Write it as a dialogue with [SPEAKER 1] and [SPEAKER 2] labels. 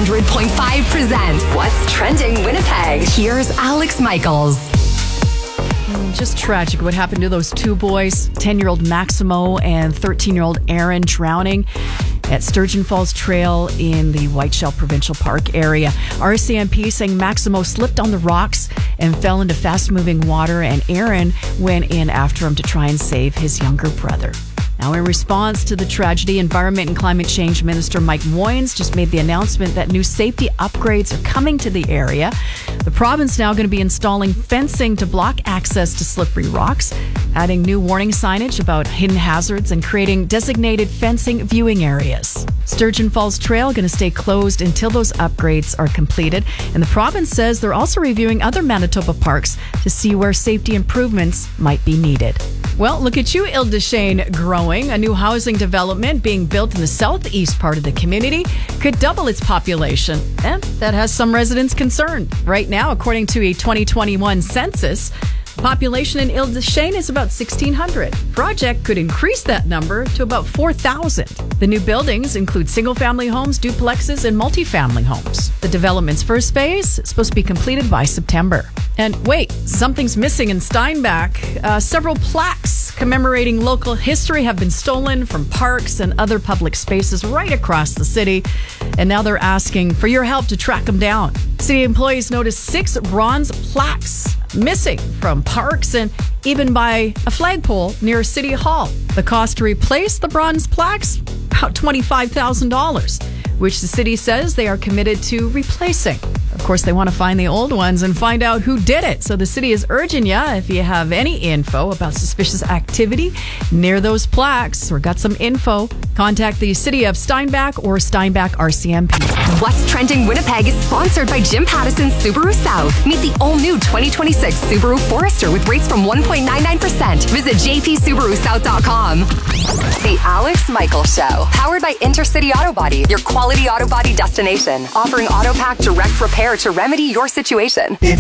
[SPEAKER 1] 100.5 presents What's Trending Winnipeg. Here's Alex Michaels.
[SPEAKER 2] Just tragic what happened to those two boys, 10-year-old Maximo and 13-year-old Aaron, drowning at Sturgeon Falls Trail in the Whiteshell Provincial Park area. RCMP saying Maximo slipped on the rocks and fell into fast-moving water, and Aaron went in after him to try and save his younger brother. Now, in response to the tragedy, Environment and Climate Change Minister Mike Moynes just made the announcement that new safety upgrades are coming to the area. The province now going to be installing fencing to block access to slippery rocks, adding new warning signage about hidden hazards, and creating designated fencing viewing areas. Sturgeon Falls Trail going to stay closed until those upgrades are completed. And the province says they're also reviewing other Manitoba parks to see where safety improvements might be needed. Well, look at you, Ile-des-Chênes growing. A new housing development being built in the southeast part of the community could double its population. And that has some residents concerned. Right now, according to a 2021 census, population in Ile-des-Chênes is about 1,600. Project could increase that number to about 4,000. The new buildings include single-family homes, duplexes, and multifamily homes. The development's first phase is supposed to be completed by September. And wait, something's missing in Steinbach. Several plaques commemorating local history have been stolen from parks and other public spaces right across the city. And now they're asking for your help to track them down. City employees noticed 6 bronze plaques missing from parks and even by a flagpole near City Hall. The cost to replace the bronze plaques? About $25,000, which the city says they are committed to replacing. Of course, they want to find the old ones and find out who did it. So the city is urging you, if you have any info about suspicious activity near those plaques or got some info, contact the City of Steinbach or Steinbach RCMP.
[SPEAKER 1] What's Trending Winnipeg is sponsored by Jim Pattison Subaru South. Meet the all-new 2026 Subaru Forester with rates from 1.99%. Visit jpsubarusouth.com. The Alex Michaels Show. Powered by Intercity Auto Body, your quality auto body destination. Offering AutoPack direct repair to remedy your situation.